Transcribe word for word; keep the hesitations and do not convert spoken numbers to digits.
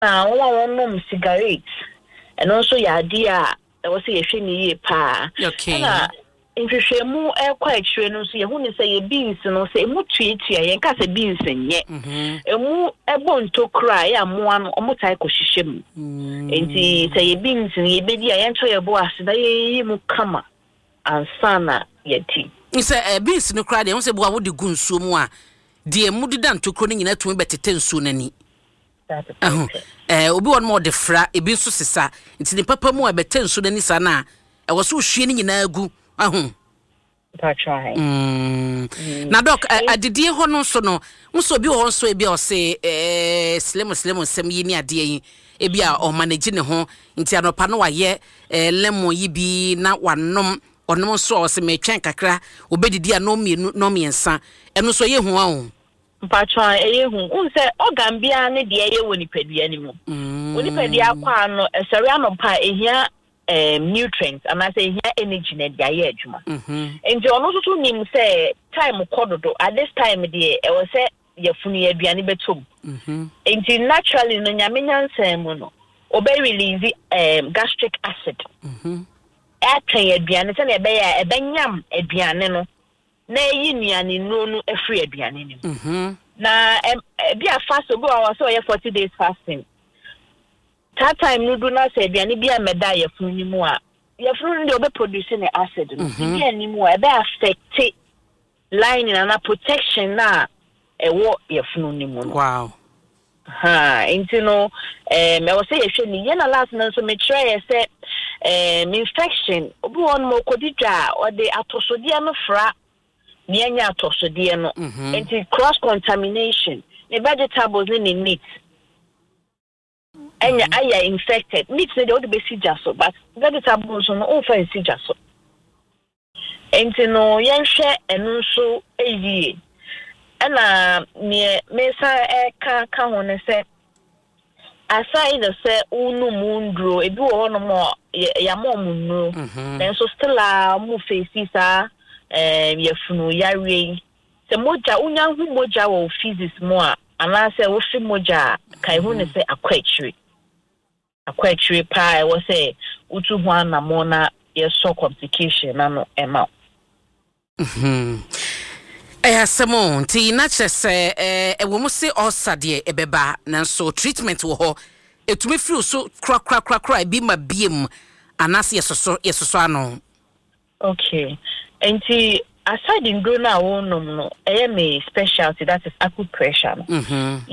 na one nom cigarettes and also ya idea that was a shiny pa okay nhwehwemu e kwa atwire no so ye hu ne say ye beans no say emu tuetua ye nka say beans nye emu ebo ntokra ya moa no omotai ko hyehyem enti say ye beans ye bedi ya ncho ye bo ase da ye mu kama ansana ye ti nse e beans no kra de hu say bo awodi gu nsuo mu a de emu dida ntokro no nyina tumi betete nsuo nani ahu eh obi won mo de fra ebi nso sesa enti ne papa mu a betete nsuo nani sana e wo so hwie ni nyina agu ahun pa try mm na doc adidie ho no so no nso bi ho nso ebi o se eh slim slim sem yi ni ade yi ebi a o manage ne ho nti anopa no waye eh lemon yi bi na wanom onom so o se metwen kakra obedidi a no mienu no miensa eno so ye hu ahun pa try eye hu unse organ bia ne de ye woni padua ni mu woni padua kwa no esere anopa ehia um nutrients and I say here energy na dia ye adwuma mhm enti ono so nim say time kododo at this time dey e wo say yafunu ye aduane betom mhm enti naturally no nyame nyansam mu no obe release um gastric acid mhm atwen ye aduane say na ebe ya ebenyam aduane no na yi nuane no no afri aduane ni mhm na bi a fast obo wa so ye forty days fasting. That time no do not say biani bia meda ye funu ni mu a ye funu ndi obe produce ne acid no bia ni mu a be affect lining and protection na e wo ye funu ni mu. Wow. Ha into no eh me wo say ye hwe ni ye na last na so me try ye say eh infection obi won mo kodidwa o de atosode no fra ni anya atosode no into cross contamination the vegetables in the meat anya aya infected meat say they would be sijaso but vegetables no o fa sijaso enti no yenhwe enu so ewie ana me mesa e ka ka ho ne se aside the say unu mundro ebi wo no mo ya mo munno then so still a mu face sa eh yefunu yawe se moja unya hu moja wo physics mo a ana se wo fi moja kai hu ne se akwatri akwatri pa e wo se utu hu ana mo na yeso complication na no ema mhm eh asemo nti na chese eh e wo mu se osade e beba na so treatment wo ho etumi firi so kra kra kra kra bi ma biem anase yesoso yesoso ano okay enti aside in grona wo no no e me specialty that is acupressure mhm